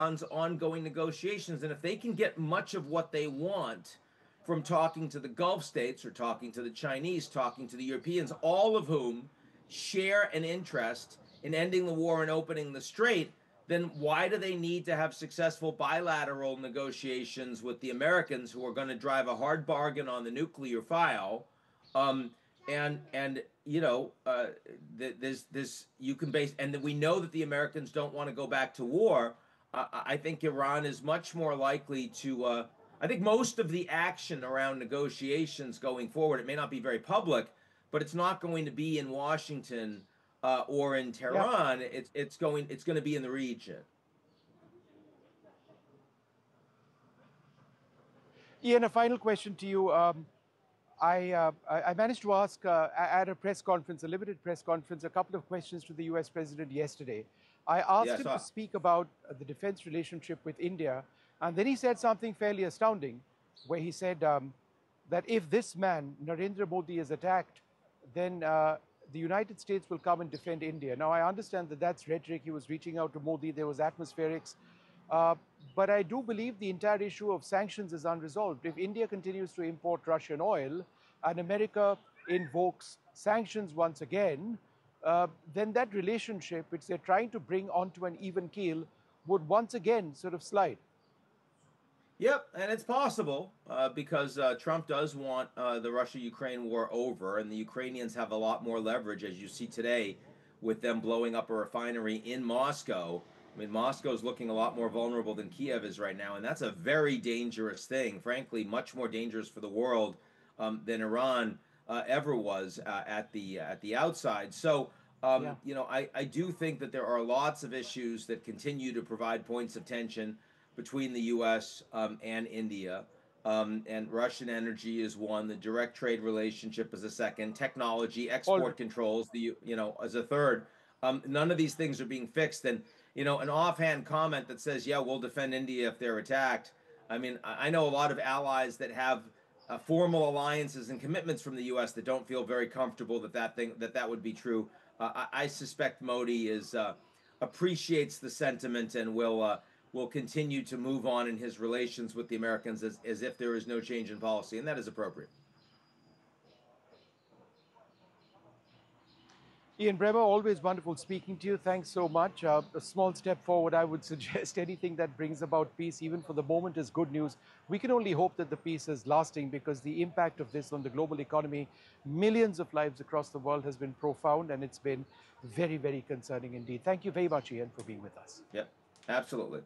Iran's ongoing negotiations. And if they can get much of what they want from talking to the Gulf states or talking to the Chinese, talking to the Europeans, all of whom share an interest in ending the war and opening the strait, then why do they need to have successful bilateral negotiations with the Americans, who are going to drive a hard bargain on the nuclear file? And there's this, you can base, and we know that the Americans don't want to go back to war. I think Iran is much more likely to. I think most of the action around negotiations going forward, it may not be very public, but it's not going to be in Washington or in Yeah. Tehran. It's going to be in the region. Ian, a final question to you. I managed to ask at a press conference, a limited press conference, a couple of questions to the US president yesterday. I asked him to speak about the defense relationship with India, and then he said something fairly astounding, where he said that if this man, Narendra Modi, is attacked, then the United States will come and defend India. Now, I understand that that's rhetoric. He was reaching out to Modi. There was atmospherics. But I do believe the entire issue of sanctions is unresolved. If India continues to import Russian oil and America invokes sanctions once again, then that relationship, which they're trying to bring onto an even keel, would once again sort of slide. Yep, and it's possible because Trump does want the Russia-Ukraine war over, and the Ukrainians have a lot more leverage, as you see today, with them blowing up a refinery in Moscow. I mean, Moscow is looking a lot more vulnerable than Kiev is right now, and that's a very dangerous thing. Frankly, much more dangerous for the world than Iran ever was at the outside. So, I do think that there are lots of issues that continue to provide points of tension between the U.S. And India. And Russian energy is one. The direct trade relationship is a second. Technology, export controls, as a third. None of these things are being fixed. And an offhand comment that says, "Yeah, we'll defend India if they're attacked." I mean, I know a lot of allies that have formal alliances and commitments from the U.S. that don't feel very comfortable that would be true. I suspect Modi appreciates the sentiment and will continue to move on in his relations with the Americans as if there is no change in policy, and that is appropriate. Ian Bremmer, always wonderful speaking to you. Thanks so much. A small step forward, I would suggest anything that brings about peace, even for the moment, is good news. We can only hope that the peace is lasting, because the impact of this on the global economy, millions of lives across the world, has been profound, and it's been very, very concerning indeed. Thank you very much, Ian, for being with us. Yep, absolutely.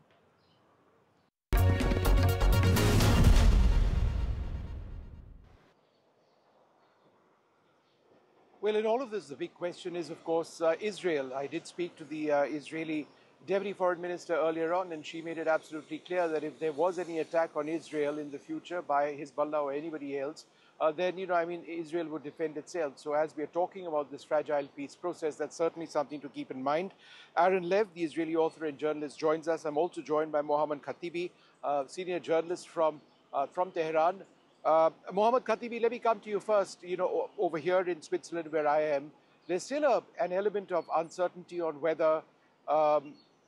Well, in all of this, the big question is, of course, Israel. I did speak to the Israeli Deputy Foreign Minister earlier on, and she made it absolutely clear that if there was any attack on Israel in the future by Hezbollah or anybody else, then, Israel would defend itself. So as we are talking about this fragile peace process, that's certainly something to keep in mind. Aaron Lev, the Israeli author and journalist, joins us. I'm also joined by Mohammad Khatibi, senior journalist from Tehran. Mohammad Khatibi, let me come to you first. Over here in Switzerland, where I am, there's still an element of uncertainty on whether, or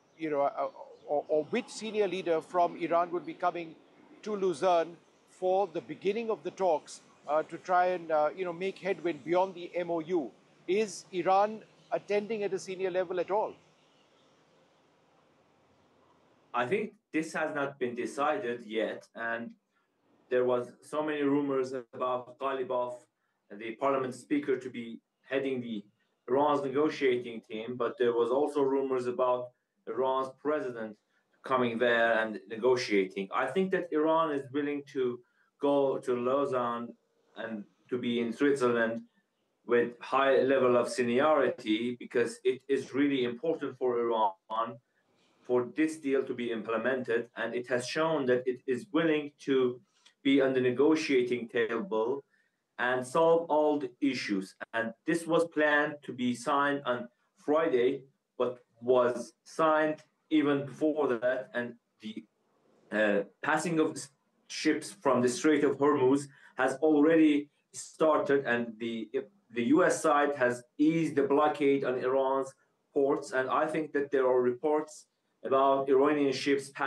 which senior leader from Iran would be coming to Lausanne for the beginning of the talks to try and, make headway beyond the MOU. Is Iran attending at a senior level at all? I think this has not been decided yet, and there was so many rumors about Ghalibaf, the parliament speaker, to be heading the Iran's negotiating team, but there was also rumors about Iran's president coming there and negotiating. I think that Iran is willing to go to Lausanne and to be in Switzerland with high level of seniority, because it is really important for Iran for this deal to be implemented, and it has shown that it is willing to be on the negotiating table and solve all the issues. And this was planned to be signed on Friday, but was signed even before that. And the passing of ships from the Strait of Hormuz has already started, and the US side has eased the blockade on Iran's ports. And I think that there are reports about Iranian ships